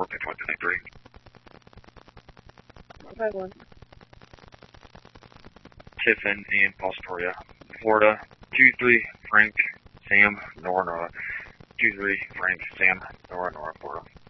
North, 2123. Okay, one. Tiffin in Fostoria, Florida, 23 Frank Sam Nora Nora. 23 Frank Sam Nora Nora, Florida.